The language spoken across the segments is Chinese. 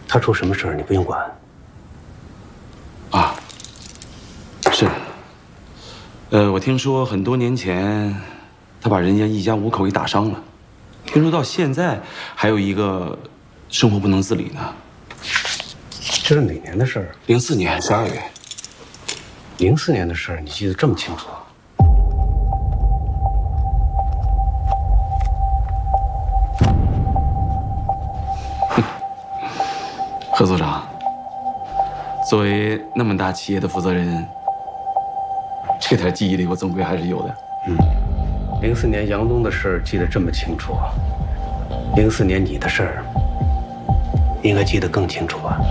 他出什么事儿你不用管。 啊，是。我听说很多年前，他把人家一家5口给打伤了，听说到现在还有一个生活不能自理呢。 这是哪年的事儿 ？04年12月。 04年的事儿你记得这么清楚？ 何组长，作为那么大企业的负责人，这点记忆力我总归还是有的。 04年杨东的事儿记得这么清楚，04年你的事儿应该记得更清楚吧？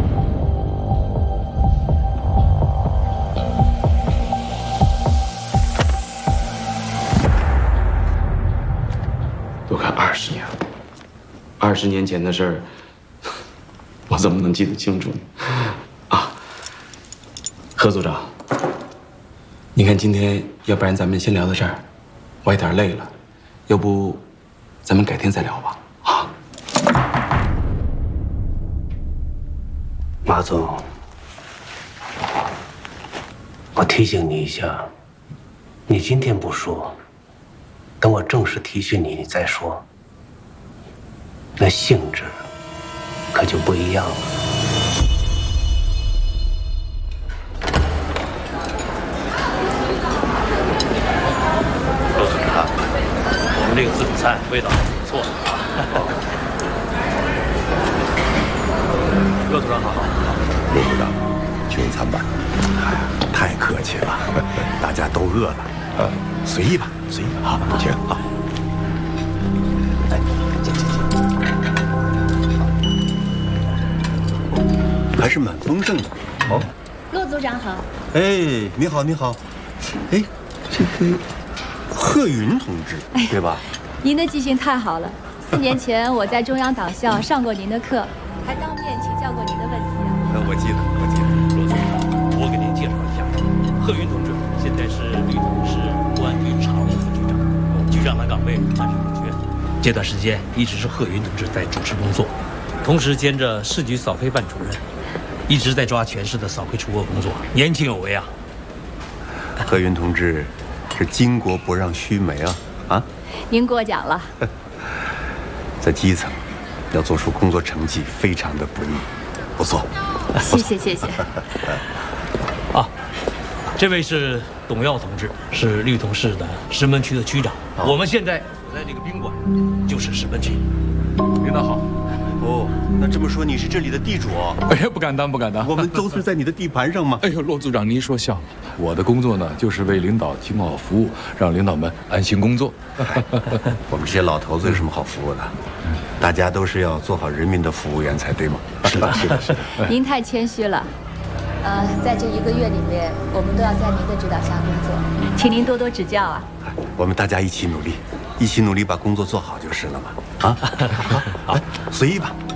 都快20年了，20年前的事儿，我怎么能记得清楚呢？啊，何组长，你看今天，要不然咱们先聊到这儿，我有点累了，要不咱们改天再聊吧？啊， 马总，我提醒你一下，你今天不说，等我正式提醒你，你再说，那性质可就不一样了。 陆总啊，我们这个自助餐味道还不错。陆组长好。 陆组长，就餐吧。太客气了，大家都饿了。随意吧，随意吧。好，请啊。哎，请。还是蛮丰盛的。哦， 陆组长好。 哎，你好，你好。哎，这个贺云同志，对吧？ 您的记性太好了。4年前我在中央党校上过您的课，还当面请教过您的问题啊。 我记得。 陆组长，我给您介绍一下，贺云同志现在是律统市公安局常务副局长，局长的岗位暂时不缺。这段时间一直是贺云同志在主持工作，同时兼着市局扫黑办主任，一直在抓全市的扫黑除恶工作，年轻有为啊。 贺云同志是巾帼不让须眉啊！啊， 您过奖了。 在基层要做出工作成绩，非常的不易，不错。 谢谢。 啊，这位是董耀同志，是律统市的石门区的区长。我们现在所在这个宾馆就是石门区。 领导好。 哦，那这么说你是这里的地主哦？ 哎呀，不敢当，不敢当。 我们都是在你的地盘上吗？ 哎呦，骆组长您说笑了。我的工作呢，就是为领导提供好服务，让领导们安心工作。 我们这些老头子有什么好服务的？大家都是要做好人民的服务员才对嘛。 是的。 您太谦虚了。在这1个月里面，我们都要在您的指导下工作，请您多多指教啊。 我们大家一起努力，把工作做好就是了嘛。啊，好，随意吧。